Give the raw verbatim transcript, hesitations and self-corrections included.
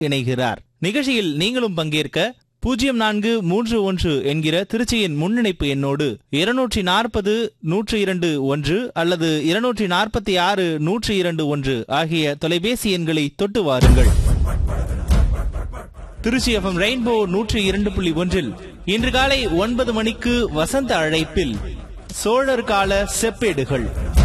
இணைகிறார். நிகழ்ச்சியில் நீங்களும் பங்கேற்க பூஜ்ஜியம் நான்கு மூன்று ஒன்று என்கிற திருச்சியின் முன்னிணைப்பு எண்ணோடு இருநூற்றி நாற்பது நூற்றி இரண்டு ஒன்று அல்லது இருநூற்றி நாற்பத்தி ஆறு நூற்றி இரண்டு ஒன்று ஆகிய தொலைபேசி எண்களை தொட்டு வாருங்கள். திருச்சி எஃப்எம் ரெயின்போ நூற்றி இரண்டு புள்ளி ஒன்றில் இன்று காலை ஒன்பது மணிக்கு வசந்த அழைப்பில் சோழர் கால செப்பேடுகள்.